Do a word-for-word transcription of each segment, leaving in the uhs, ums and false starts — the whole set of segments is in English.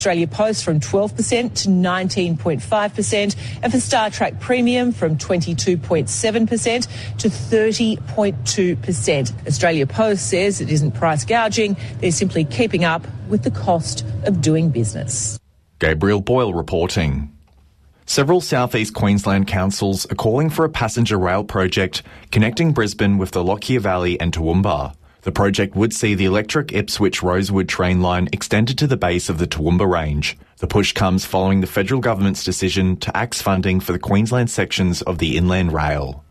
Australia Post from twelve percent to nineteen point five percent, and for Star Trek Premium from twenty-two point seven percent to thirty point two percent. Australia Post says it isn't price gouging, they're simply keeping up with the cost of doing business. Gabriel Boyle reporting. Several southeast Queensland councils are calling for a passenger rail project connecting Brisbane with the Lockyer Valley and Toowoomba. The project would see the electric Ipswich-Rosewood train line extended to the base of the Toowoomba Range. The push comes following the federal government's decision to axe funding for the Queensland sections of the Inland Rail.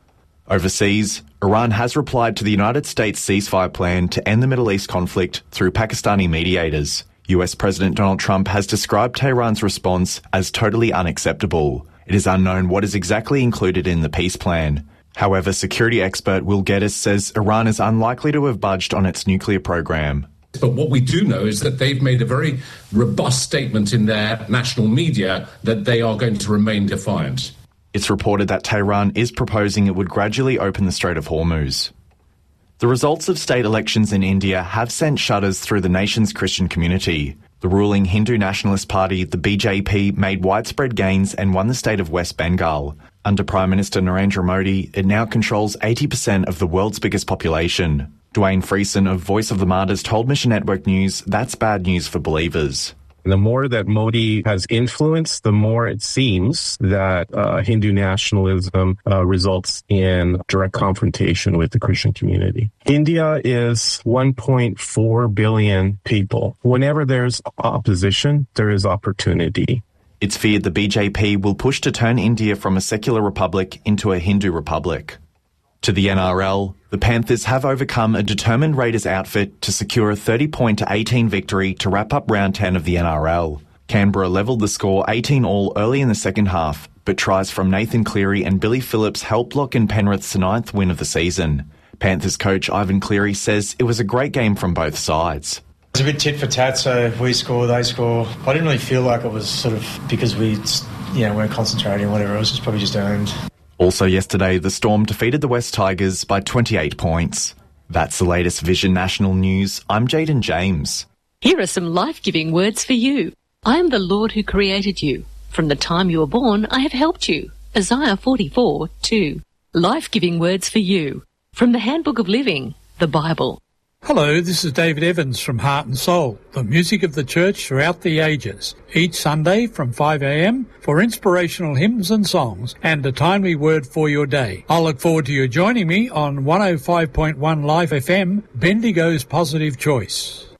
Overseas, Iran has replied to the United States ceasefire plan to end the Middle East conflict through Pakistani mediators. U S President Donald Trump has described Tehran's response as totally unacceptable. It is unknown what is exactly included in the peace plan. However, security expert Will Geddes says Iran is unlikely to have budged on its nuclear program. But what we do know is that they've made a very robust statement in their national media that they are going to remain defiant. It's reported that Tehran is proposing it would gradually open the Strait of Hormuz. The results of state elections in India have sent shudders through the nation's Christian community. The ruling Hindu Nationalist Party, the B J P, made widespread gains and won the state of West Bengal. Under Prime Minister Narendra Modi, it now controls eighty percent of the world's biggest population. Dwayne Freeson of Voice of the Martyrs told Mission Network News that's bad news for believers. The more that Modi has influence, the more it seems that uh, Hindu nationalism uh, results in direct confrontation with the Christian community. India is one point four billion people. Whenever there's opposition, there is opportunity. It's feared the B J P will push to turn India from a secular republic into a Hindu republic. To the N R L, the Panthers have overcome a determined Raiders outfit to secure a thirty point to eighteen victory to wrap up round ten of the N R L. Canberra levelled the score eighteen all early in the second half, but tries from Nathan Cleary and Billy Phillips helped lock in Penrith's ninth win of the season. Panthers coach Ivan Cleary says it was a great game from both sides. It's a bit tit for tat, so we score, they score. I didn't really feel like it was sort of because we, you know, weren't concentrating or whatever. It was just probably just earned. Also yesterday, the Storm defeated the West Tigers by twenty-eight points. That's the latest Vision National News. I'm Jaden James. Here are some life-giving words for you. I am the Lord who created you. From the time you were born, I have helped you. Isaiah forty-four two. Life-giving words for you. From the Handbook of Living, the Bible. Hello, this is David Evans from Heart and Soul, the music of the church throughout the ages. Each Sunday from five a.m. for inspirational hymns and songs and a timely word for your day. I'll look forward to you joining me on one oh five point one Live F M, Bendigo's Positive Choice.